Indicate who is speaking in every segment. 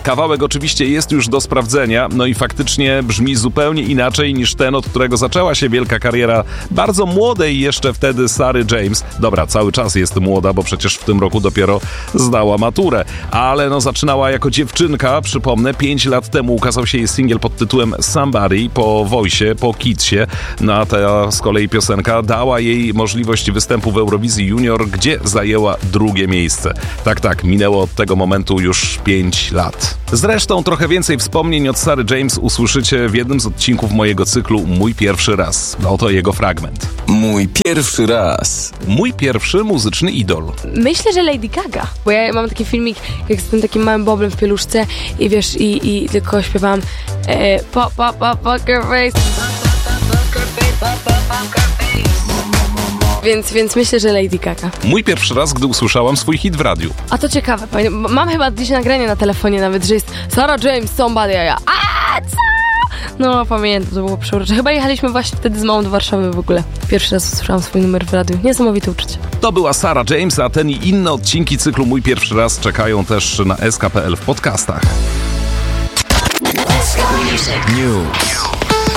Speaker 1: Kawałek oczywiście jest już do sprawdzenia, no i faktycznie brzmi zupełnie inaczej niż ten, od którego zaczęła się wielka kariera bardzo młodej jeszcze wtedy Sary James. Dobra, cały czas jest młoda, bo przecież w tym roku dopiero zdała maturę, ale no zaczynała jako dziewczynka, przypomnę, 5 lat temu ukazał się jej singiel pod tytułem Somebody po Voice'ie, po Kidsie, no a ta z kolei piosenka dała jej możliwość występu w Eurowizji Junior, gdzie zajęła drugie miejsce. Tak, minęło od tego momentu już 5 lat. Zresztą trochę więcej wspomnień od Sary James usłyszycie w jednym z odcinków mojego cyklu Mój pierwszy raz. Oto jego fragment.
Speaker 2: Mój pierwszy raz.
Speaker 1: Mój pierwszy muzyczny idol.
Speaker 3: Myślę, że Lady Gaga, bo ja mam taki filmik, jak z tym takim małym boblem w pieluszce i wiesz, i tylko śpiewam poker face. Więc myślę, że Lady Gaga.
Speaker 1: Mój pierwszy raz, gdy usłyszałam swój hit w radiu.
Speaker 3: A to ciekawe, mam chyba gdzieś nagranie na telefonie nawet, że jest Sarah James, Somebody, a ja co? No pamiętam, to było przeurocze. Chyba jechaliśmy właśnie wtedy z mamą do Warszawy w ogóle. Pierwszy raz usłyszałam swój numer w radiu. Niesamowite uczucie.
Speaker 1: To była Sarah James, a ten i inne odcinki cyklu Mój pierwszy raz czekają też na SK.pl w podcastach. News.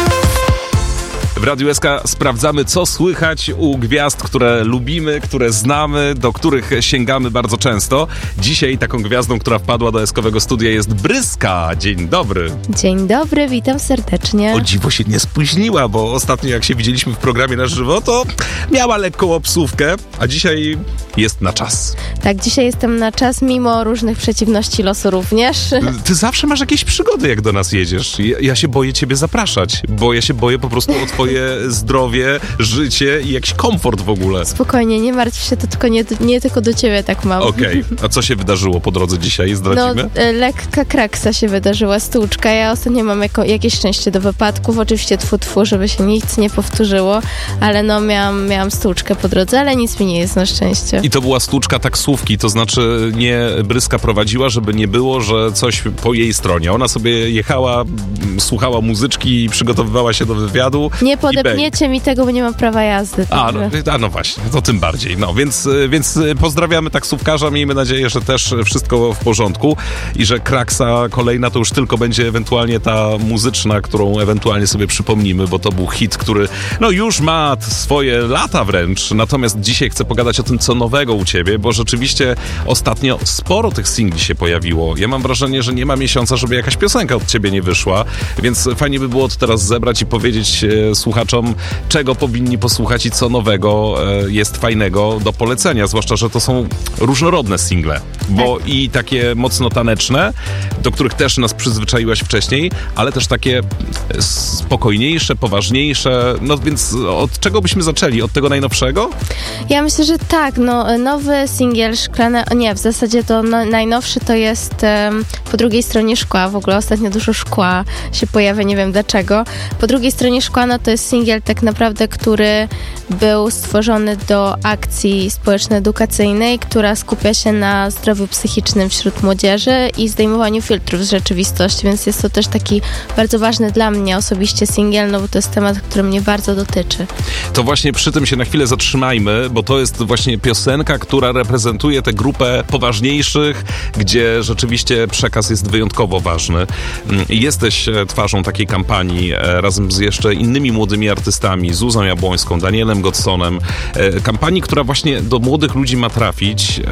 Speaker 1: W Radiu SK sprawdzamy, co słychać u gwiazd, które lubimy, które znamy, do których sięgamy bardzo często. Dzisiaj taką gwiazdą, która wpadła do SK-owego studia, jest Bryska. Dzień dobry.
Speaker 4: Dzień dobry, witam serdecznie.
Speaker 1: O dziwo się nie spóźniła, bo ostatnio jak się widzieliśmy w programie na żywo, to miała lekką obsówkę, a dzisiaj jest na czas.
Speaker 4: Tak, dzisiaj jestem na czas, mimo różnych przeciwności losu również.
Speaker 1: Ty zawsze masz jakieś przygody, jak do nas jedziesz. Ja się boję ciebie zapraszać, bo ja się boję po prostu o twoje zdrowie, życie i jakiś komfort w ogóle.
Speaker 4: Spokojnie, nie martw się, to tylko nie tylko do ciebie tak mam.
Speaker 1: Okej. A co się wydarzyło po drodze dzisiaj? Zdradzimy?
Speaker 4: No, lekka kraksa się wydarzyła, stłuczka. Ja ostatnio mam jakieś szczęście do wypadków. Oczywiście tfu, żeby się nic nie powtórzyło, ale no miałam stłuczkę po drodze, ale nic mi nie jest na szczęście.
Speaker 1: I to była stłuczka taksówki, to znaczy nie Bryska prowadziła, żeby nie było, że coś po jej stronie. Ona sobie jechała, słuchała muzyczki i przygotowywała się do wywiadu.
Speaker 4: Nie podepniecie mi tego, bo nie mam prawa jazdy.
Speaker 1: No właśnie, to tym bardziej. No, więc pozdrawiamy taksówkarza, miejmy nadzieję, że też wszystko w porządku i że kraksa kolejna to już tylko będzie ewentualnie ta muzyczna, którą ewentualnie sobie przypomnimy, bo to był hit, który no już ma swoje lata wręcz. Natomiast dzisiaj chcę pogadać o tym, co nowego u ciebie, bo rzeczywiście ostatnio sporo tych singli się pojawiło. Ja mam wrażenie, że nie ma miesiąca, żeby jakaś piosenka od ciebie nie wyszła, więc fajnie by było to teraz zebrać i powiedzieć słuchaczom, czego powinni posłuchać i co nowego jest fajnego do polecenia, zwłaszcza, że to są różnorodne single, bo i takie mocno taneczne, do których też nas przyzwyczaiłaś wcześniej, ale też takie spokojniejsze, poważniejsze, no więc od czego byśmy zaczęli? Od tego najnowszego?
Speaker 4: Ja myślę, że tak, no nowy singiel Szklane, w zasadzie to najnowszy to jest Po drugiej stronie szkła, w ogóle ostatnio dużo szkła się pojawia, nie wiem dlaczego. Po drugiej stronie szkła, no to jest singiel tak naprawdę, który był stworzony do akcji społeczno-edukacyjnej, która skupia się na zdrowiu psychicznym wśród młodzieży i zdejmowaniu filtrów z rzeczywistości, więc jest to też taki bardzo ważny dla mnie osobiście singiel, no bo to jest temat, który mnie bardzo dotyczy.
Speaker 1: To właśnie przy tym się na chwilę zatrzymajmy, bo to jest właśnie piosenka, która reprezentuje tę grupę poważniejszych, gdzie rzeczywiście przekaz jest wyjątkowo ważny. Jesteś twarzą takiej kampanii razem z jeszcze innymi młodymi artystami, Zuzą Jabłońską, Danielem Godsonem. Kampanii, która właśnie do młodych ludzi ma trafić,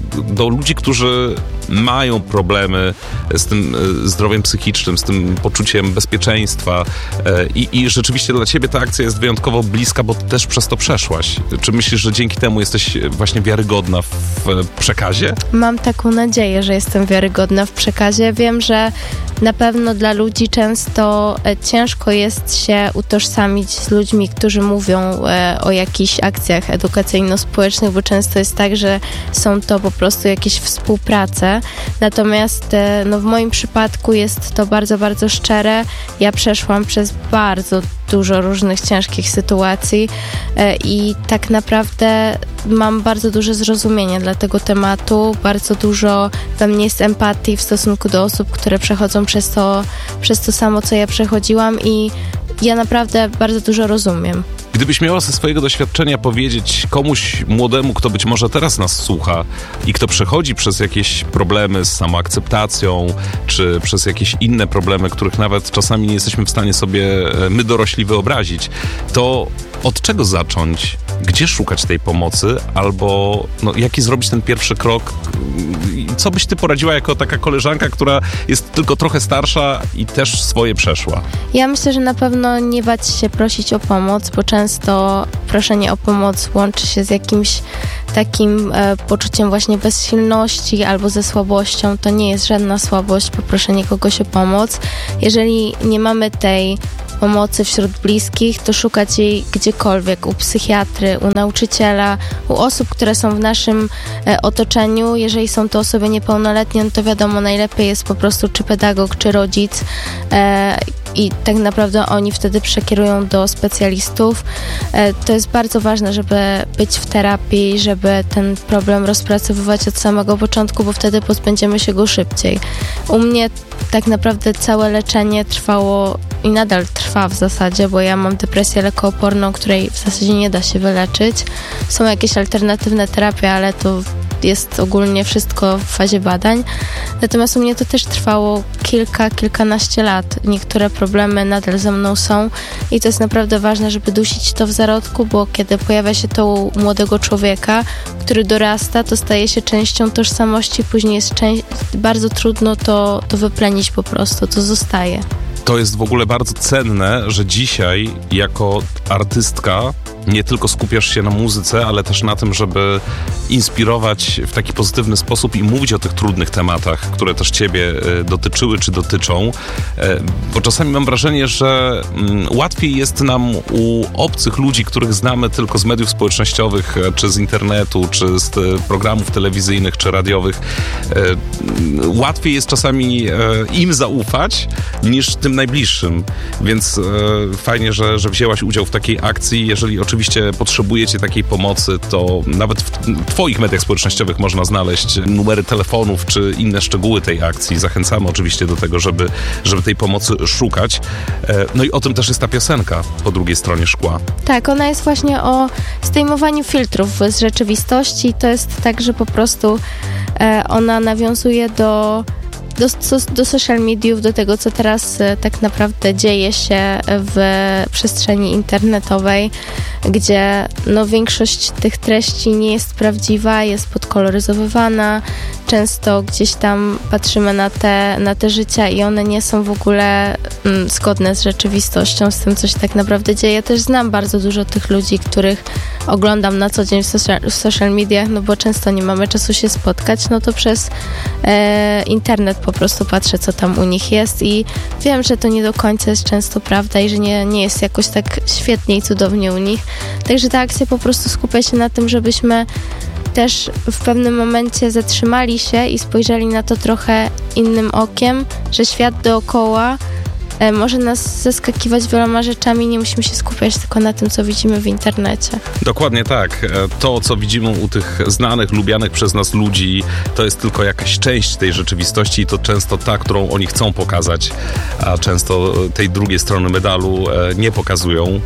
Speaker 1: do ludzi, którzy mają problemy z tym zdrowiem psychicznym, z tym poczuciem bezpieczeństwa i rzeczywiście dla ciebie ta akcja jest wyjątkowo bliska, bo też przez to przeszłaś. Czy myślisz, że dzięki temu jesteś właśnie wiarygodna w przekazie?
Speaker 4: Mam taką nadzieję, że jestem wiarygodna w przekazie. Wiem, że na pewno dla ludzi często ciężko jest się utożsamić z ludźmi, którzy mówią o jakichś akcjach edukacyjno-społecznych, bo często jest tak, że są to po prostu jakieś współprace. Natomiast no, w moim przypadku jest to bardzo, bardzo szczere. Ja przeszłam przez bardzo dużo różnych ciężkich sytuacji i tak naprawdę mam bardzo duże zrozumienie dla tego tematu. Bardzo dużo we mnie jest empatii w stosunku do osób, które przechodzą przez to samo, co ja przechodziłam i ja naprawdę bardzo dużo rozumiem.
Speaker 1: Gdybyś miała ze swojego doświadczenia powiedzieć komuś młodemu, kto być może teraz nas słucha i kto przechodzi przez jakieś problemy z samoakceptacją, czy przez jakieś inne problemy, których nawet czasami nie jesteśmy w stanie sobie my dorośli wyobrazić, to od czego zacząć? Gdzie szukać tej pomocy? Albo jaki zrobić ten pierwszy krok? Co byś ty poradziła jako taka koleżanka, która jest tylko trochę starsza i też swoje przeszła?
Speaker 4: Ja myślę, że na pewno nie bać się prosić o pomoc, bo często proszenie o pomoc łączy się z jakimś takim poczuciem właśnie bezsilności albo ze słabością. To nie jest żadna słabość, poproszenie kogoś o pomoc. Jeżeli nie mamy tej pomocy wśród bliskich, to szukać jej gdziekolwiek, u psychiatry, u nauczyciela, u osób, które są w naszym otoczeniu. Jeżeli są to osoby niepełnoletnie, no to wiadomo, najlepiej jest po prostu czy pedagog, czy rodzic i tak naprawdę oni wtedy przekierują do specjalistów. To jest bardzo ważne, żeby być w terapii, żeby ten problem rozpracowywać od samego początku, bo wtedy pozbędziemy się go szybciej. U mnie tak naprawdę całe leczenie trwało i nadal trwa w zasadzie, bo ja mam depresję lekooporną, której w zasadzie nie da się wyleczyć. Są jakieś alternatywne terapie, ale to jest ogólnie wszystko w fazie badań. Natomiast u mnie to też trwało kilkanaście lat. Niektóre problemy nadal ze mną są i to jest naprawdę ważne, żeby dusić to w zarodku, bo kiedy pojawia się to u młodego człowieka, który dorasta, to staje się częścią tożsamości, później jest bardzo trudno to wyplenić po prostu, to zostaje.
Speaker 1: To jest w ogóle bardzo cenne, że dzisiaj jako artystka nie tylko skupiasz się na muzyce, ale też na tym, żeby inspirować w taki pozytywny sposób i mówić o tych trudnych tematach, które też ciebie dotyczyły czy dotyczą. Bo czasami mam wrażenie, że łatwiej jest nam u obcych ludzi, których znamy tylko z mediów społecznościowych, czy z internetu, czy z programów telewizyjnych, czy radiowych. Łatwiej jest czasami im zaufać, niż tym najbliższym. Więc fajnie, że wzięłaś udział w takiej akcji. Jeżeli oczywiście potrzebujecie takiej pomocy, to nawet w twoich mediach społecznościowych można znaleźć numery telefonów czy inne szczegóły tej akcji. Zachęcamy oczywiście do tego, żeby tej pomocy szukać. No i o tym też jest ta piosenka po drugiej stronie szkła.
Speaker 4: Tak, ona jest właśnie o zdejmowaniu filtrów z rzeczywistości. To jest tak, że po prostu ona nawiązuje do social mediów, do tego, co teraz tak naprawdę dzieje się w przestrzeni internetowej, gdzie większość tych treści nie jest prawdziwa, jest podkoloryzowywana. Często gdzieś tam patrzymy na te życia i one nie są w ogóle zgodne z rzeczywistością, z tym, co się tak naprawdę dzieje. Też znam bardzo dużo tych ludzi, których oglądam na co dzień w social mediach, bo często nie mamy czasu się spotkać, to przez internet po prostu patrzę, co tam u nich jest i wiem, że to nie do końca jest często prawda i że nie jest jakoś tak świetnie i cudownie u nich. Także ta akcja po prostu skupia się na tym, żebyśmy też w pewnym momencie zatrzymali się i spojrzeli na to trochę innym okiem, że świat dookoła może nas zaskakiwać wieloma rzeczami, nie musimy się skupiać tylko na tym, co widzimy w internecie.
Speaker 1: Dokładnie tak. To, co widzimy u tych znanych, lubianych przez nas ludzi, to jest tylko jakaś część tej rzeczywistości i to często ta, którą oni chcą pokazać, a często tej drugiej strony medalu nie pokazują.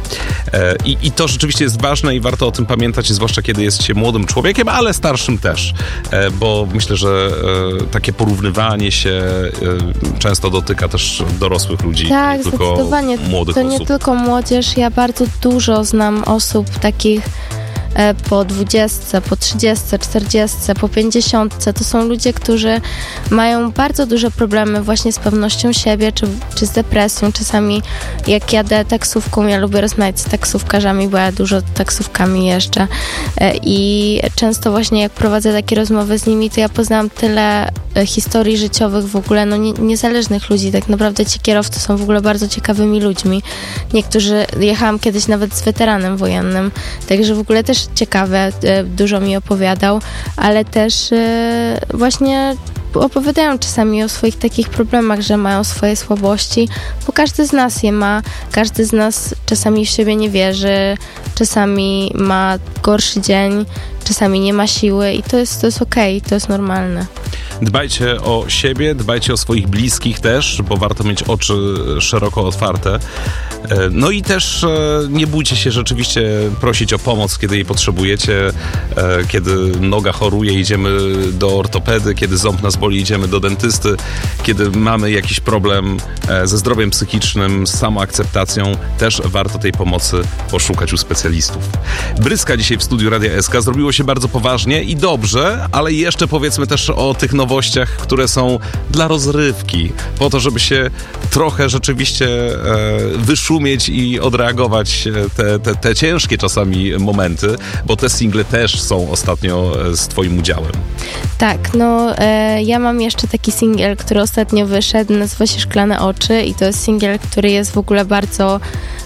Speaker 1: I to rzeczywiście jest ważne i warto o tym pamiętać, zwłaszcza kiedy jest się młodym człowiekiem, ale starszym też, bo myślę, że takie porównywanie się często dotyka też dorosłych ludzi.
Speaker 4: Tak,
Speaker 1: nie tylko
Speaker 4: zdecydowanie.
Speaker 1: Młodych
Speaker 4: to
Speaker 1: osób.
Speaker 4: nie tylko młodzież. Ja bardzo dużo znam osób takich po 20, po 30, 40, po 50. To są ludzie, którzy mają bardzo duże problemy właśnie z pewnością siebie, czy z depresją. Czasami jak jadę taksówką, ja lubię rozmawiać z taksówkarzami, bo ja dużo taksówkami jeżdżę i często właśnie jak prowadzę takie rozmowy z nimi, to ja poznałam tyle historii życiowych w ogóle, niezależnych ludzi. Tak naprawdę ci kierowcy są w ogóle bardzo ciekawymi ludźmi. Niektórzy, jechałam kiedyś nawet z weteranem wojennym, także w ogóle też ciekawe, dużo mi opowiadał, ale też właśnie opowiadają czasami o swoich takich problemach, że mają swoje słabości, bo każdy z nas je ma, każdy z nas czasami w siebie nie wierzy, czasami ma gorszy dzień, czasami nie ma siły i to jest okej, to jest normalne.
Speaker 1: Dbajcie o siebie, dbajcie o swoich bliskich też, bo warto mieć oczy szeroko otwarte. No i też nie bójcie się rzeczywiście prosić o pomoc, kiedy jej potrzebujecie, kiedy noga choruje, idziemy do ortopedy, kiedy ząb nas boli, idziemy do dentysty, kiedy mamy jakiś problem ze zdrowiem psychicznym, z samoakceptacją, też warto tej pomocy poszukać u specjalistów. Bryska dzisiaj w studiu Radia SK. Zrobiło się bardzo poważnie i dobrze, ale jeszcze powiedzmy też o tych nowościach, które są dla rozrywki, po to, żeby się trochę rzeczywiście wyszumieć i odreagować te ciężkie czasami momenty, bo te single też są ostatnio z twoim udziałem. Tak,
Speaker 4: no ja mam jeszcze taki singiel, który ostatnio wyszedł, nazywa się Szklane oczy i to jest singiel, który jest w ogóle bardzo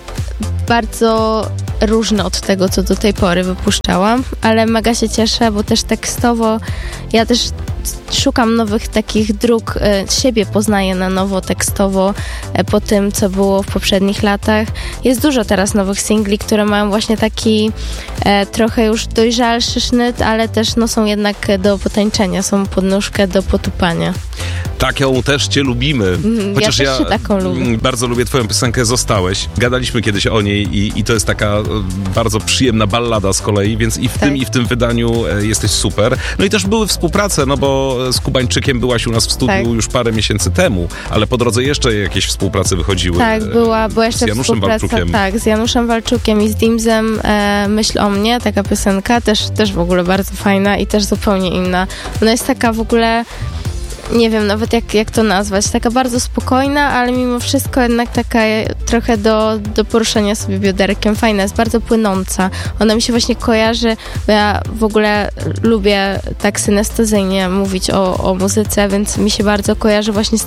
Speaker 4: różny od tego, co do tej pory wypuszczałam, ale mega się cieszę, bo też tekstowo ja też szukam nowych takich dróg, siebie poznaję na nowo tekstowo po tym, co było w poprzednich latach. Jest dużo teraz nowych singli, które mają właśnie taki trochę już dojrzalszy sznyt, ale też no, są jednak do potańczenia, są podnóżkę do potupania.
Speaker 1: Taką też cię lubimy. Chociaż
Speaker 4: ja też taką lubię.
Speaker 1: Bardzo lubię twoją piosenkę Zostałeś. Gadaliśmy kiedyś o niej i to jest taka bardzo przyjemna ballada z kolei, więc i w tym, i w tym wydaniu jesteś super. No i też były współprace, no bo z Kubańczykiem byłaś u nas w studiu już parę miesięcy temu, ale po drodze jeszcze jakieś współprace wychodziły.
Speaker 4: Tak, była jeszcze
Speaker 1: z Januszem Walczukiem.
Speaker 4: Tak, z Januszem Walczukiem i z Dimzem Myśl o mnie, taka piosenka, też w ogóle bardzo fajna i też zupełnie inna. Ona jest taka w ogóle, nie wiem nawet jak to nazwać, taka bardzo spokojna, ale mimo wszystko jednak taka trochę do poruszenia sobie bioderkiem. Fajna, jest bardzo płynąca. Ona mi się właśnie kojarzy, bo ja w ogóle lubię tak synestezyjnie mówić o muzyce, więc mi się bardzo kojarzy właśnie z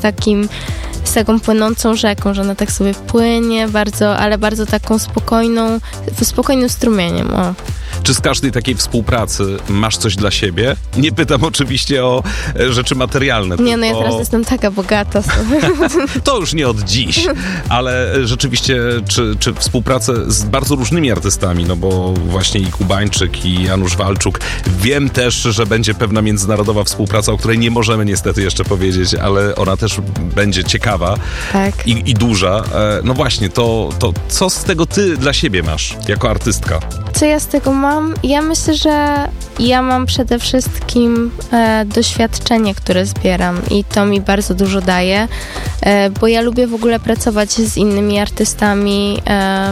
Speaker 4: taką płynącą rzeką, że ona tak sobie płynie bardzo, ale bardzo taką spokojnym strumieniem. O.
Speaker 1: Czy z każdej takiej współpracy masz coś dla siebie? Nie pytam oczywiście o rzeczy materialne.
Speaker 4: Nie, no ja teraz jestem taka bogata.
Speaker 1: To już nie od dziś, ale rzeczywiście czy współpracę z bardzo różnymi artystami, no bo właśnie i Kubańczyk, i Janusz Walczuk. Wiem też, że będzie pewna międzynarodowa współpraca, o której nie możemy niestety jeszcze powiedzieć, ale ona też będzie ciekawa i duża. No właśnie, to co z tego ty dla siebie masz jako artystka?
Speaker 4: Co ja z tego mam? Ja myślę, że ja mam przede wszystkim doświadczenie, które zbieram i to mi bardzo dużo daje, bo ja lubię w ogóle pracować z innymi artystami,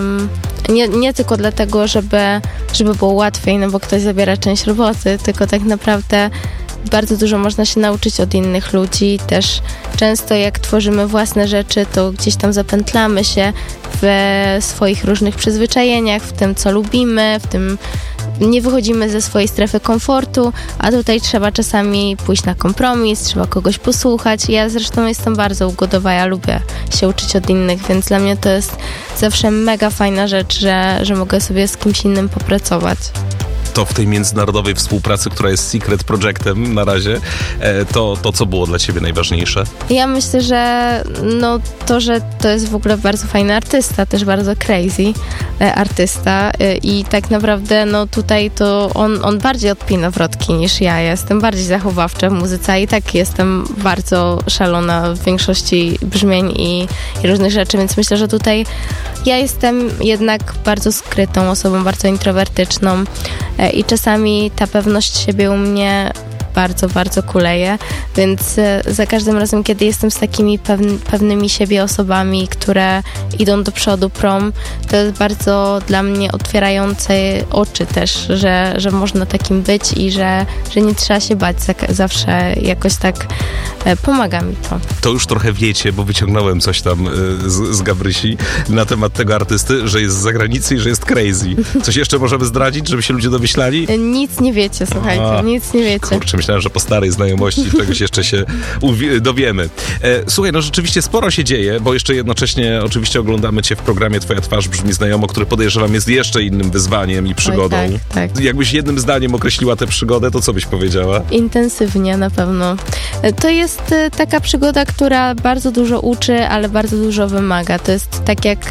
Speaker 4: nie tylko dlatego, żeby było łatwiej, no bo ktoś zabiera część roboty, tylko tak naprawdę bardzo dużo można się nauczyć od innych ludzi. Też często jak tworzymy własne rzeczy, to gdzieś tam zapętlamy się w swoich różnych przyzwyczajeniach, w tym, co lubimy, w tym nie wychodzimy ze swojej strefy komfortu, a tutaj trzeba czasami pójść na kompromis, trzeba kogoś posłuchać. Ja zresztą jestem bardzo ugodowa, ja lubię się uczyć od innych, więc dla mnie to jest zawsze mega fajna rzecz, że mogę sobie z kimś innym popracować.
Speaker 1: To w tej międzynarodowej współpracy, która jest secret projectem na razie, to co było dla ciebie najważniejsze?
Speaker 4: Ja myślę, że że to jest w ogóle bardzo fajny artysta, też bardzo crazy artysta i tak naprawdę tutaj to on bardziej odpina wrotki niż ja. Jestem bardziej zachowawcza w muzyce, a i tak jestem bardzo szalona w większości brzmień i różnych rzeczy, więc myślę, że tutaj ja jestem jednak bardzo skrytą osobą, bardzo introwertyczną i czasami ta pewność siebie u mnie bardzo, bardzo kuleje, więc za każdym razem, kiedy jestem z takimi pewnymi siebie osobami, które idą do przodu prom, to jest bardzo dla mnie otwierające oczy też, że można takim być i że nie trzeba się bać, zawsze jakoś tak pomaga mi to.
Speaker 1: To już trochę wiecie, bo wyciągnąłem coś tam z Gabrysi na temat tego artysty, że jest z zagranicy i że jest crazy. Coś jeszcze możemy zdradzić, żeby się ludzie domyślali?
Speaker 4: Nic nie wiecie, słuchajcie, nic nie wiecie.
Speaker 1: Kurczę, myślałem, że po starej znajomości czegoś jeszcze się dowiemy. Słuchaj, no rzeczywiście sporo się dzieje, bo jeszcze jednocześnie oczywiście oglądamy cię w programie Twoja twarz brzmi znajomo, który podejrzewam jest jeszcze innym wyzwaniem i przygodą.
Speaker 4: Oj, tak.
Speaker 1: Jakbyś jednym zdaniem określiła tę przygodę, to co byś powiedziała?
Speaker 4: Intensywnie na pewno. To jest taka przygoda, która bardzo dużo uczy, ale bardzo dużo wymaga. To jest tak jak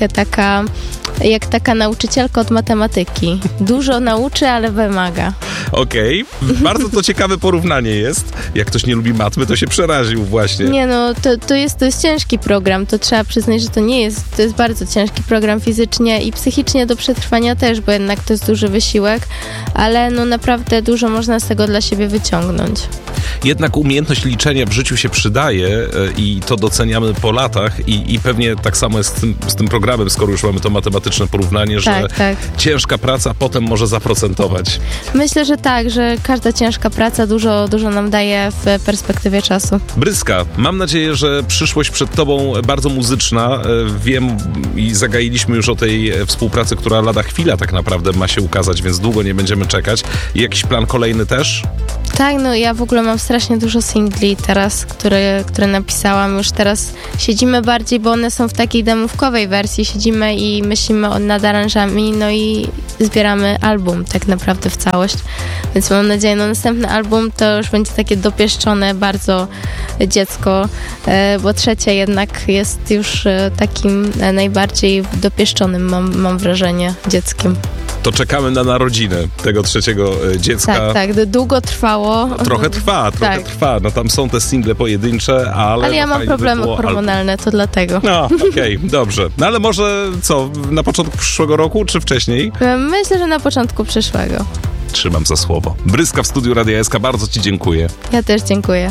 Speaker 4: taka nauczycielka od matematyki. Dużo nauczy, ale wymaga.
Speaker 1: Okej. Bardzo to ciekawe porównanie. porównanie jest. Jak ktoś nie lubi matmy, to się przeraził właśnie.
Speaker 4: Nie no, to jest ciężki program, to trzeba przyznać, że to jest bardzo ciężki program fizycznie i psychicznie do przetrwania też, bo jednak to jest duży wysiłek, ale no naprawdę dużo można z tego dla siebie wyciągnąć.
Speaker 1: Jednak umiejętność liczenia w życiu się przydaje i to doceniamy po latach i pewnie tak samo jest z tym programem, skoro już mamy to matematyczne porównanie, że
Speaker 4: tak.
Speaker 1: ciężka praca potem może zaprocentować.
Speaker 4: Myślę, że tak, że każda ciężka praca dużo nam daje w perspektywie czasu.
Speaker 1: Bryska, mam nadzieję, że przyszłość przed tobą bardzo muzyczna. Wiem i zagailiśmy już o tej współpracy, która lada chwila tak naprawdę ma się ukazać, więc długo nie będziemy czekać. Jakiś plan kolejny też?
Speaker 4: Tak, no ja w ogóle mam strasznie dużo singli teraz, które napisałam. Już teraz siedzimy bardziej, bo one są w takiej demówkowej wersji. Siedzimy i myślimy nad aranżami, no i zbieramy album tak naprawdę w całość. Więc mam nadzieję, no następny album to już będzie takie dopieszczone bardzo dziecko, bo trzecie jednak jest już takim najbardziej dopieszczonym, mam wrażenie, dzieckiem.
Speaker 1: To czekamy na narodziny tego trzeciego dziecka.
Speaker 4: Tak, długo trwało.
Speaker 1: Trochę trwa. No tam są te single pojedyncze, ale
Speaker 4: ja mam problemy hormonalne, to dlatego.
Speaker 1: No, okej, dobrze. No ale może co, na początku przyszłego roku, czy wcześniej?
Speaker 4: Myślę, że na początku przyszłego.
Speaker 1: Trzymam za słowo. Bryska w studiu Radia SK, bardzo ci dziękuję.
Speaker 4: Ja też dziękuję.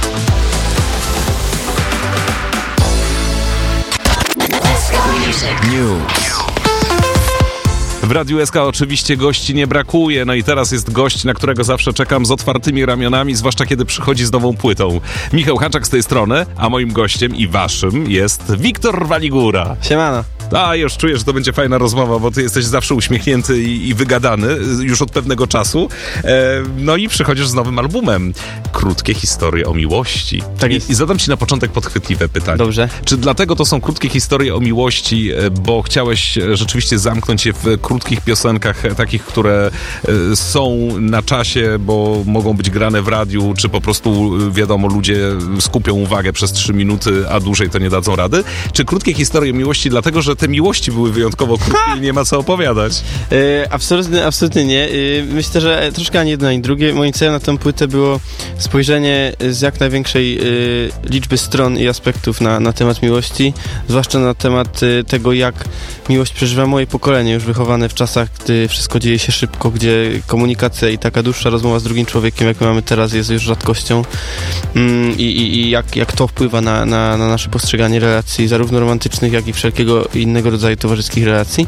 Speaker 2: News.
Speaker 1: W Radiu SK oczywiście gości nie brakuje, no i teraz jest gość, na którego zawsze czekam z otwartymi ramionami, zwłaszcza kiedy przychodzi z nową płytą. Michał Haczak z tej strony, a moim gościem i waszym jest Wiktor Waligura.
Speaker 5: Siemano.
Speaker 1: A, już czuję, że to będzie fajna rozmowa, bo ty jesteś zawsze uśmiechnięty i wygadany już od pewnego czasu. No i przychodzisz z nowym albumem. Krótkie historie o miłości.
Speaker 5: Tak jest.
Speaker 1: I zadam ci na początek podchwytliwe pytanie.
Speaker 5: Dobrze.
Speaker 1: Czy dlatego to są krótkie historie o miłości, bo chciałeś rzeczywiście zamknąć je w krótkich piosenkach, takich, które są na czasie, bo mogą być grane w radiu, czy po prostu, wiadomo, ludzie skupią uwagę przez 3 minuty, a dłużej to nie dadzą rady? Czy krótkie historie o miłości dlatego, że te miłości były wyjątkowo krótkie i nie ma co opowiadać?
Speaker 5: Absolutnie nie. Myślę, że troszkę ani jedno, ani drugie. Moim celem na tę płytę było spojrzenie z jak największej liczby stron i aspektów na temat miłości, zwłaszcza na temat tego, jak miłość przeżywa moje pokolenie, już wychowane w czasach, gdy wszystko dzieje się szybko, gdzie komunikacja i taka dłuższa rozmowa z drugim człowiekiem, jak my mamy teraz, jest już rzadkością i jak to wpływa na nasze postrzeganie relacji, zarówno romantycznych, jak i wszelkiego innego rodzaju towarzyskich relacji.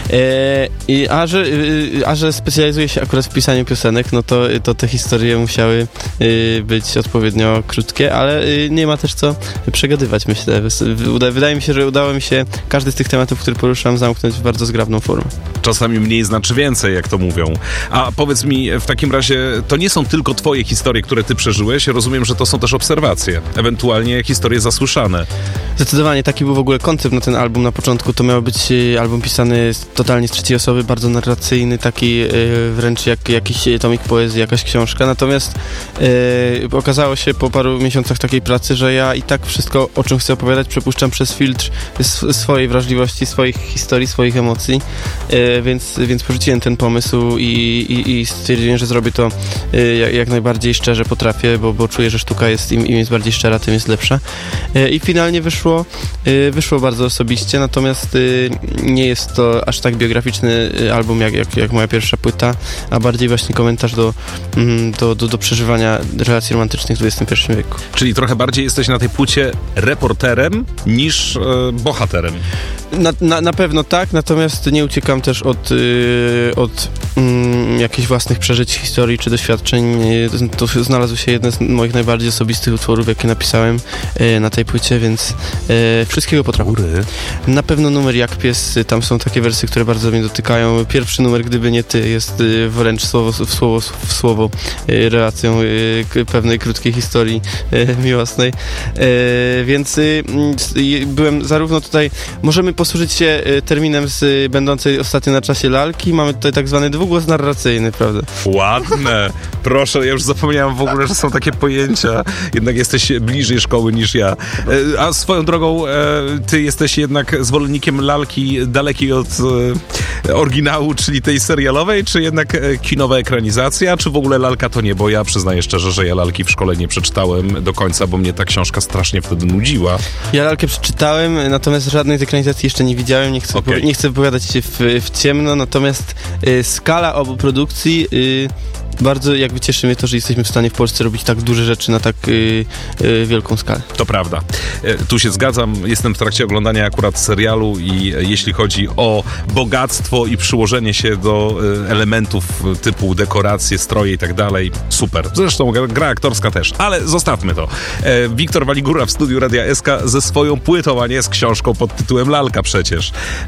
Speaker 5: A że specjalizuję się akurat w pisaniu piosenek, no to te historie musiały być odpowiednio krótkie, ale nie ma też co przegadywać, myślę. Wydaje mi się, że udało mi się każdy z tych tematów, które poruszam, zamknąć w bardzo zgrabną formę.
Speaker 1: Czasami mniej znaczy więcej, jak to mówią. A powiedz mi, w takim razie, to nie są tylko twoje historie, które ty przeżyłeś. Rozumiem, że to są też obserwacje, ewentualnie historie zasłyszane.
Speaker 5: Zdecydowanie, taki był w ogóle koncept na ten album na początku. To miał być album pisany totalnie z trzeciej osoby, bardzo narracyjny, taki wręcz jak jakiś tomik poezji, jakaś książka. Natomiast okazało się po paru miesiącach takiej pracy, że ja i tak wszystko, o czym chcę opowiadać, przepuszczam przez filtr swojej wrażliwości, swoich historii, swoich emocji. Więc porzuciłem ten pomysł i stwierdziłem, że zrobię to jak najbardziej szczerze potrafię, bo czuję, że sztuka jest im jest bardziej szczera, tym jest lepsza. I finalnie wyszło bardzo osobiście, natomiast nie jest to aż tak biograficzny album jak moja pierwsza płyta, a bardziej właśnie komentarz do przeżywania relacji romantycznych w XXI wieku.
Speaker 1: Czyli trochę bardziej jesteś na tej płycie reporterem niż bohaterem.
Speaker 5: Na pewno tak, natomiast nie uciekam też od jakichś własnych przeżyć, historii czy doświadczeń. To znalazły się jedne z moich najbardziej osobistych utworów, jakie napisałem na tej płycie, więc wszystkiego potrafię. Na pewno numer Jak pies, tam są takie wersy, które bardzo mnie dotykają. Pierwszy numer Gdyby nie ty jest wręcz słowo w słowo relacją pewnej krótkiej historii miłosnej. Więc byłem zarówno tutaj, możemy posłużyć się terminem z będącej ostatnio na czasie lalki. Mamy tutaj tak zwany był głos narracyjny, prawda?
Speaker 1: Ładne. Proszę, ja już zapomniałem w ogóle, że są takie pojęcia. Jednak jesteś bliżej szkoły niż ja. A swoją drogą, ty jesteś jednak zwolennikiem lalki dalekiej od oryginału, czyli tej serialowej, czy jednak kinowa ekranizacja, czy w ogóle lalka to nie? Bo ja przyznaję szczerze, że ja lalki w szkole nie przeczytałem do końca, bo mnie ta książka strasznie wtedy nudziła.
Speaker 5: Ja lalkę przeczytałem, natomiast żadnej z ekranizacji jeszcze nie widziałem, nie chcę wypowiadać się w ciemno, natomiast skala obu produkcji bardzo jakby cieszy mnie to, że jesteśmy w stanie w Polsce robić tak duże rzeczy na tak wielką skalę.
Speaker 1: To prawda. Tu się zgadzam. Jestem w trakcie oglądania akurat serialu i jeśli chodzi o bogactwo i przyłożenie się do elementów typu dekoracje, stroje i tak dalej, super. Zresztą gra aktorska też, ale zostawmy to. Wiktor Waligura w studiu Radia SK ze swoją płytą, a nie z książką pod tytułem Lalka przecież.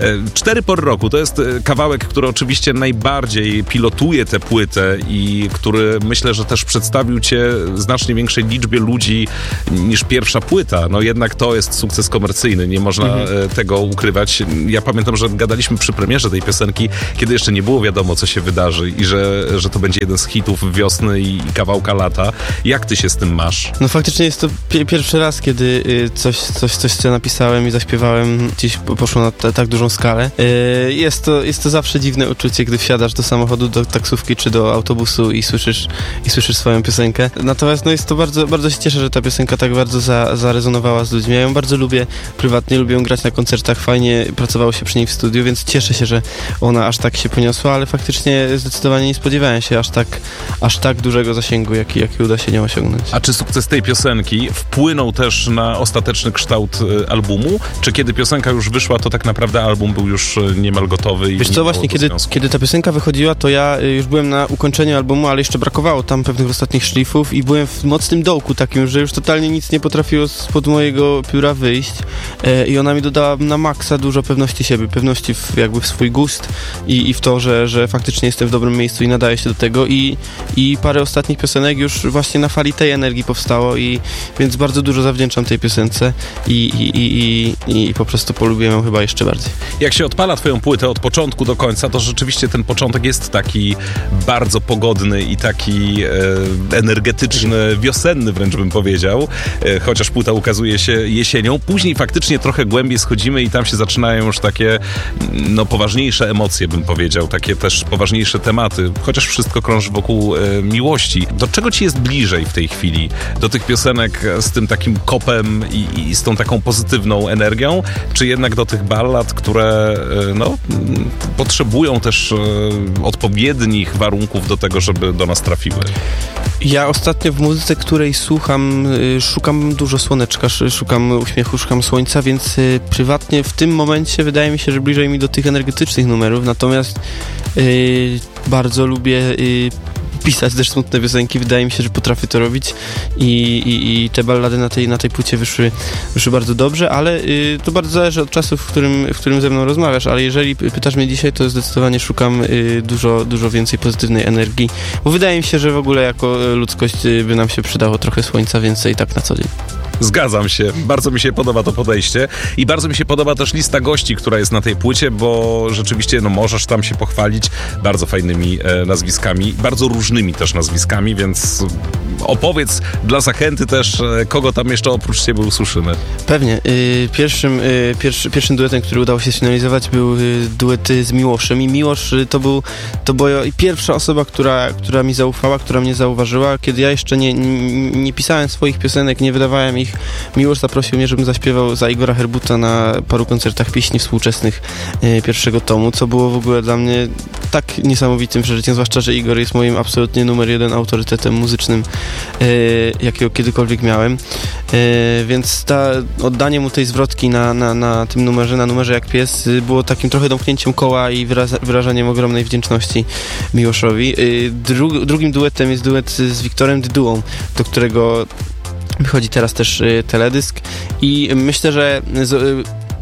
Speaker 1: 4 pory roku to jest kawałek, który oczywiście najbardziej pilotuje tę płytę i który myślę, że też przedstawił cię znacznie większej liczbie ludzi niż pierwsza płyta. No jednak to jest sukces komercyjny, nie można tego ukrywać. Ja pamiętam, że gadaliśmy przy premierze tej piosenki, kiedy jeszcze nie było wiadomo, co się wydarzy i że to będzie jeden z hitów wiosny i kawałka lata. Jak ty się z tym masz?
Speaker 5: No faktycznie jest to pierwszy raz, kiedy coś co napisałem i zaśpiewałem gdzieś poszło na tak dużą skalę. Jest to zawsze dziwne uczucie, gdy wsiadasz do samochodu, do taksówki czy do autobusu i słyszysz swoją piosenkę. Natomiast no jest to bardzo, bardzo się cieszę, że ta piosenka tak bardzo zarezonowała z ludźmi. Ja ją bardzo lubię prywatnie, lubię ją grać na koncertach, fajnie pracowało się przy niej w studiu, więc cieszę się, że ona aż tak się poniosła, ale faktycznie zdecydowanie nie spodziewałem się aż tak dużego zasięgu, jaki uda się nią osiągnąć.
Speaker 1: A czy sukces tej piosenki wpłynął też na ostateczny kształt albumu? Czy kiedy piosenka już wyszła, to tak naprawdę album był już niemal gotowy?
Speaker 5: Wiesz co, właśnie kiedy ta piosenka wychodziła, to ja już byłem na ukończeniu albumu, ale jeszcze brakowało tam pewnych ostatnich szlifów i byłem w mocnym dołku takim, że już totalnie nic nie potrafiło spod mojego pióra wyjść i ona mi dodała na maksa dużo pewności siebie, pewności jakby w swój gust i w to, że faktycznie jestem w dobrym miejscu i nadaję się do tego i parę ostatnich piosenek już właśnie na fali tej energii powstało i więc bardzo dużo zawdzięczam tej piosence i po prostu polubiłem ją chyba jeszcze bardziej.
Speaker 1: Jak się odpala twoją płytę od początku do końca, to rzeczywiście ten początek jest taki bardzo pogodny i taki energetyczny, wiosenny wręcz bym powiedział, chociaż płyta ukazuje się jesienią. Później faktycznie trochę głębiej schodzimy i tam się zaczynają już takie poważniejsze emocje, bym powiedział, takie też poważniejsze tematy, chociaż wszystko krąży wokół miłości. Do czego ci jest bliżej w tej chwili? Do tych piosenek z tym takim kopem i z tą taką pozytywną energią, czy jednak do tych ballad, które potrzebują też odpowiednich warunków do tego, żeby do nas trafiły?
Speaker 5: Ja ostatnio w muzyce, której słucham, szukam dużo słoneczka, szukam uśmiechu, szukam słońca, więc prywatnie w tym momencie wydaje mi się, że bliżej mi do tych energetycznych numerów, natomiast bardzo lubię pisać też smutne piosenki, wydaje mi się, że potrafię to robić i te ballady na tej płycie wyszły bardzo dobrze, ale to bardzo zależy od czasu, w którym ze mną rozmawiasz, ale jeżeli pytasz mnie dzisiaj, to zdecydowanie szukam dużo więcej pozytywnej energii, bo wydaje mi się, że w ogóle jako ludzkość by nam się przydało trochę słońca więcej tak na co dzień.
Speaker 1: Zgadzam się. Bardzo mi się podoba to podejście i bardzo mi się podoba też lista gości, która jest na tej płycie, bo rzeczywiście możesz tam się pochwalić bardzo fajnymi nazwiskami, bardzo różnymi też nazwiskami, więc opowiedz dla zachęty też, kogo tam jeszcze oprócz ciebie usłyszymy.
Speaker 5: Pewnie. Pierwszym duetem, który udało się sfinalizować, był duet z Miłoszem i Miłosz to była pierwsza osoba, która mi zaufała, która mnie zauważyła, kiedy ja jeszcze nie pisałem swoich piosenek, nie wydawałem ich. Miłosz zaprosił mnie, żebym zaśpiewał za Igora Herbuta na paru koncertach pieśni współczesnych pierwszego tomu, co było w ogóle dla mnie tak niesamowitym przeżyciem, zwłaszcza, że Igor jest moim absolutnie numer 1 autorytetem muzycznym, jakiego kiedykolwiek miałem. Więc oddanie mu tej zwrotki na tym numerze, na numerze Jak Pies, było takim trochę domknięciem koła i wyrażaniem ogromnej wdzięczności Miłoszowi. Drugim duetem jest duet z Wiktorem Dydułą, do którego wychodzi teraz też teledysk i myślę, że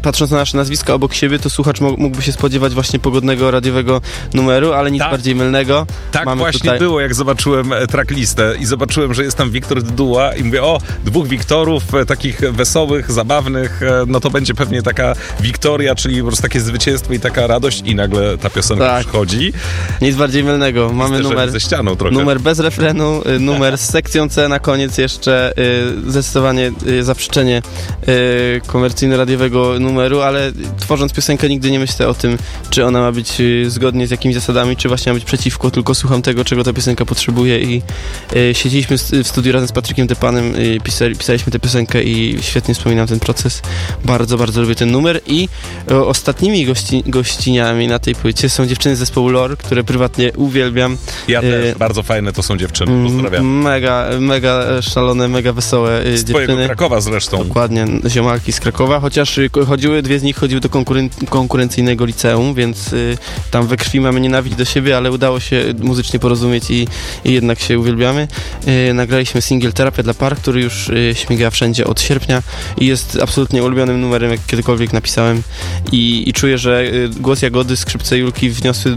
Speaker 5: patrząc na nasze nazwiska obok siebie, to słuchacz mógłby się spodziewać właśnie pogodnego radiowego numeru, ale nic bardziej mylnego.
Speaker 1: Tak
Speaker 5: Mamy
Speaker 1: właśnie
Speaker 5: tutaj...
Speaker 1: było, jak zobaczyłem tracklistę i zobaczyłem, że jest tam Wiktor Dyduła i mówię, o, 2 Wiktorów, takich wesołych, zabawnych, no to będzie pewnie taka Wiktoria, czyli po prostu takie zwycięstwo i taka radość i nagle ta piosenka przychodzi.
Speaker 5: Nic bardziej mylnego. Mamy numer
Speaker 1: ze ścianą trochę.
Speaker 5: Numer bez refrenu, numer z sekcją C na koniec jeszcze, zdecydowanie zaprzeczenie komercyjno-radiowego numeru, ale tworząc piosenkę nigdy nie myślę o tym, czy ona ma być zgodnie z jakimiś zasadami, czy właśnie ma być przeciwko, tylko słucham tego, czego ta piosenka potrzebuje i siedzieliśmy w studiu razem z Patrykiem Tepanem, pisaliśmy tę piosenkę i świetnie wspominam ten proces. Bardzo, bardzo lubię ten numer i ostatnimi gościniami na tej płycie są dziewczyny z zespołu Lore, które prywatnie uwielbiam.
Speaker 1: Ja też, bardzo fajne to są dziewczyny, pozdrawiam.
Speaker 5: Mega szalone, mega wesołe
Speaker 1: z
Speaker 5: dziewczyny.
Speaker 1: Z twojego Krakowa zresztą.
Speaker 5: Dokładnie, ziomalki z Krakowa, chociaż dwie z nich chodziły do konkurencyjnego liceum, więc tam we krwi mamy nienawiść do siebie, ale udało się muzycznie porozumieć i jednak się uwielbiamy. Nagraliśmy singiel Terapia dla par, który już śmiga wszędzie od sierpnia i jest absolutnie ulubionym numerem, jak kiedykolwiek napisałem i czuję, że głos Jagody, skrzypce Julki wniosły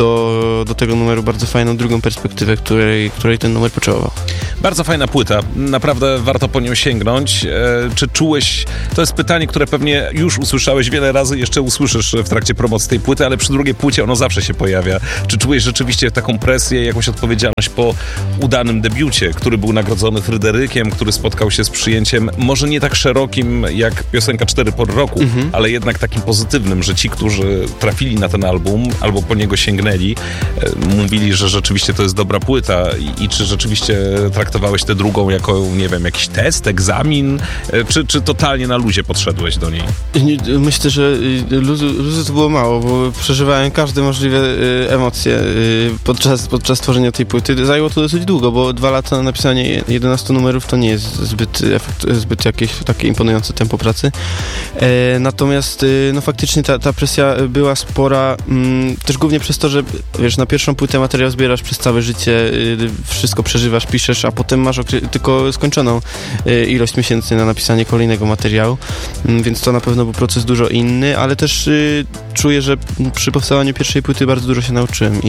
Speaker 5: do tego numeru bardzo fajną drugą perspektywę, której ten numer potrzebował.
Speaker 1: Bardzo fajna płyta, naprawdę warto po nią sięgnąć. Czy czułeś, to jest pytanie, które pewnie już usłyszałeś wiele razy, jeszcze usłyszysz w trakcie promocji tej płyty, ale przy drugiej płycie ono zawsze się pojawia. Czy czułeś rzeczywiście taką presję, jakąś odpowiedzialność po udanym debiucie, który był nagrodzony Fryderykiem, który spotkał się z przyjęciem może nie tak szerokim jak piosenka 4 pory roku, ale jednak takim pozytywnym, że ci, którzy trafili na ten album albo po niego sięgnęli, mówili, że rzeczywiście to jest dobra płyta i czy rzeczywiście traktowałeś tę drugą jako, nie wiem, jakiś test, egzamin, czy totalnie na luzie podszedłeś do niej?
Speaker 5: Myślę, że luzu to było mało, bo przeżywałem każde możliwe emocje podczas tworzenia tej płyty. Zajęło to dosyć długo, bo 2 lata na napisanie 11 numerów to nie jest zbyt jakieś takie imponujące tempo pracy. Natomiast no faktycznie ta presja była spora, też głównie przez to, że wiesz, na pierwszą płytę materiał zbierasz przez całe życie, wszystko przeżywasz, piszesz, a potem masz tylko skończoną ilość miesięcy na napisanie kolejnego materiału, więc to na pewno był proces dużo inny, ale też czuję, że przy powstawaniu pierwszej płyty bardzo dużo się nauczyłem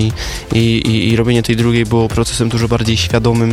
Speaker 5: i robienie tej drugiej było procesem dużo bardziej świadomym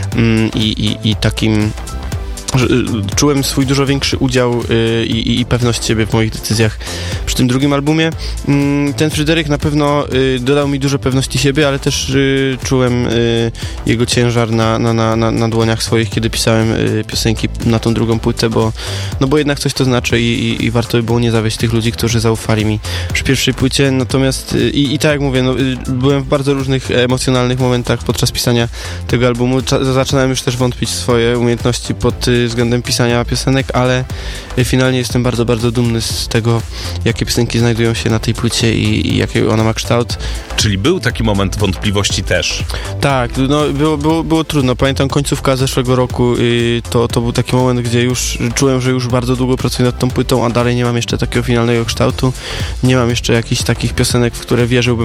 Speaker 5: i takim, że czułem swój dużo większy udział i pewność siebie w moich decyzjach przy tym drugim albumie. Ten Fryderyk na pewno dodał mi dużo pewności siebie, ale też czułem jego ciężar na dłoniach swoich, kiedy pisałem piosenki na tą drugą płytę, bo jednak coś to znaczy i warto by było nie zawieść tych ludzi, którzy zaufali mi przy pierwszej płycie. Natomiast i tak jak mówię, byłem w bardzo różnych emocjonalnych momentach podczas pisania tego albumu. Zaczynałem już też wątpić w swoje umiejętności pod względem pisania piosenek, ale finalnie jestem bardzo, bardzo dumny z tego, jakie piosenki znajdują się na tej płycie i jaki ona ma kształt.
Speaker 1: Czyli był taki moment wątpliwości też?
Speaker 5: Tak, było trudno. Pamiętam końcówka zeszłego roku, to był taki moment, gdzie już czułem, że już bardzo długo pracuję nad tą płytą, a dalej nie mam jeszcze takiego finalnego kształtu. Nie mam jeszcze jakichś takich piosenek, w które wierzyłbym,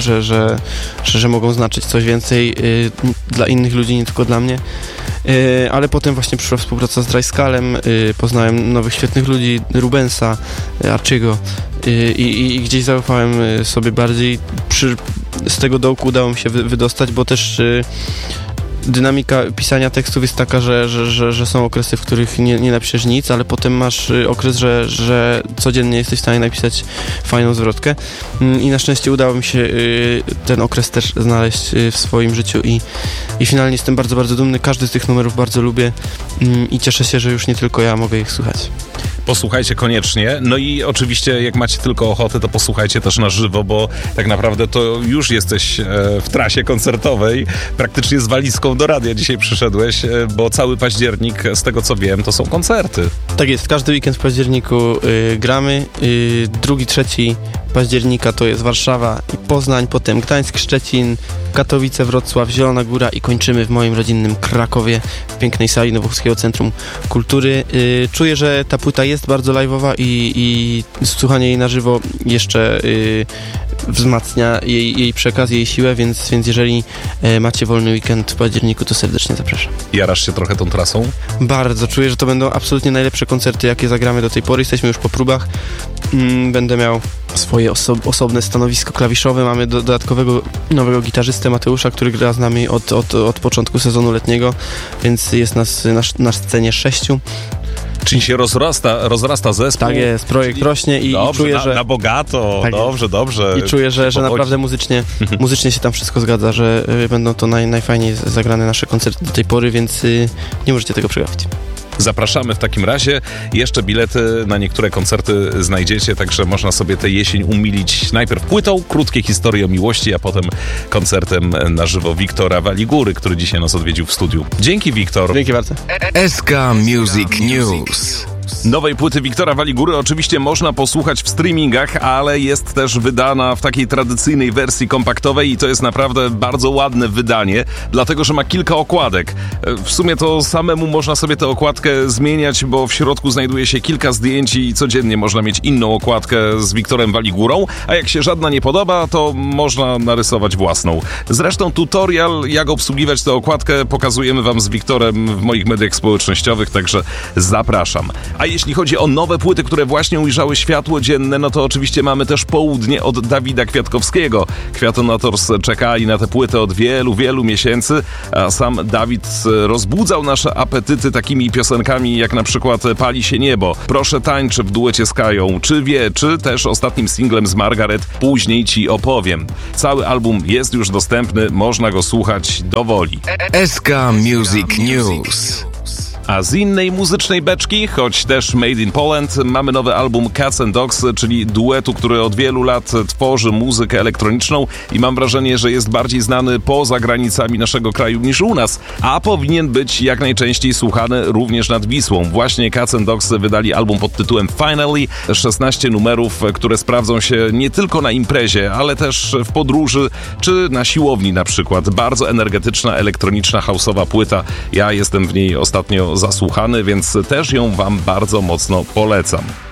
Speaker 5: że mogą znaczyć coś więcej dla innych ludzi, nie tylko dla mnie. Ale potem właśnie przyszła współpraca z Dryskalem, poznałem nowych, świetnych ludzi, Rubensa, Archiego i gdzieś zaufałem sobie bardziej. Z tego dołku udało mi się wydostać, bo też dynamika pisania tekstów jest taka, że są okresy, w których nie napiszesz nic, ale potem masz okres, że codziennie jesteś w stanie napisać fajną zwrotkę i na szczęście udało mi się ten okres też znaleźć w swoim życiu i finalnie jestem bardzo, bardzo dumny. Każdy z tych numerów bardzo lubię i cieszę się, że już nie tylko ja mogę ich słuchać.
Speaker 1: Posłuchajcie koniecznie. No i oczywiście, jak macie tylko ochotę, to posłuchajcie też na żywo, bo tak naprawdę to już jesteś w trasie koncertowej. Praktycznie z walizką do radia dzisiaj przyszedłeś, bo cały październik, z tego co wiem, to są koncerty.
Speaker 5: Tak jest. Każdy weekend w październiku gramy. 2-3 października to jest Warszawa i Poznań, potem Gdańsk, Szczecin, Katowice, Wrocław, Zielona Góra i kończymy w moim rodzinnym Krakowie w pięknej sali Nowochódzkiego Centrum Kultury. Czuję, że ta płyta jest bardzo live'owa i słuchanie jej na żywo jeszcze wzmacnia jej przekaz, jej siłę, więc jeżeli macie wolny weekend w październiku, to serdecznie zapraszam.
Speaker 1: Jarasz się trochę tą trasą?
Speaker 5: Bardzo. Czuję, że to będą absolutnie najlepsze koncerty, jakie zagramy do tej pory. Jesteśmy już po próbach. Będę miał swoje osobne stanowisko klawiszowe. Mamy dodatkowego nowego gitarzystę Mateusza, który gra z nami od początku sezonu letniego, więc jest nas na scenie 6.
Speaker 1: Czyli się rozrasta zespół.
Speaker 5: Tak jest, projekt rośnie i
Speaker 1: dobrze,
Speaker 5: czuję, że...
Speaker 1: na bogato,
Speaker 5: tak
Speaker 1: dobrze.
Speaker 5: I czuję, że naprawdę muzycznie się tam wszystko zgadza, że będą to najfajniej zagrane nasze koncerty do tej pory, więc nie możecie tego przegapić.
Speaker 1: Zapraszamy w takim razie. Jeszcze bilety na niektóre koncerty znajdziecie, także można sobie tę jesień umilić najpierw płytą, krótkie historie o miłości, a potem koncertem na żywo Wiktora Waligury, który dzisiaj nas odwiedził w studiu. Dzięki, Wiktor.
Speaker 5: Dzięki bardzo.
Speaker 2: SK Music News.
Speaker 1: Nowej płyty Wiktora Waligury oczywiście można posłuchać w streamingach, ale jest też wydana w takiej tradycyjnej wersji kompaktowej i to jest naprawdę bardzo ładne wydanie, dlatego że ma kilka okładek. W sumie to samemu można sobie tę okładkę zmieniać, bo w środku znajduje się kilka zdjęć i codziennie można mieć inną okładkę z Wiktorem Waligurą, a jak się żadna nie podoba, to można narysować własną. Zresztą tutorial, jak obsługiwać tę okładkę, pokazujemy wam z Wiktorem w moich mediach społecznościowych, także zapraszam. A jeśli chodzi o nowe płyty, które właśnie ujrzały światło dzienne, no to oczywiście mamy też Południe od Dawida Kwiatkowskiego. Kwiatonators czekali na tę płytę od wielu miesięcy, a sam Dawid rozbudzał nasze apetyty takimi piosenkami jak na przykład Pali się niebo, Proszę tańczę w duecie z Kają, Czy wie, czy też ostatnim singlem z Margaret Później ci opowiem. Cały album jest już dostępny, można go słuchać do woli.
Speaker 2: SK Music News.
Speaker 1: A z innej muzycznej beczki, choć też Made in Poland, mamy nowy album Cats and Dogs, czyli duetu, który od wielu lat tworzy muzykę elektroniczną i mam wrażenie, że jest bardziej znany poza granicami naszego kraju niż u nas, a powinien być jak najczęściej słuchany również nad Wisłą. Właśnie Cats and Dogs wydali album pod tytułem Finally, 16 numerów, które sprawdzą się nie tylko na imprezie, ale też w podróży, czy na siłowni na przykład. Bardzo energetyczna, elektroniczna, house'owa płyta. Ja jestem w niej ostatnio zasłuchany, więc też ją wam bardzo mocno polecam.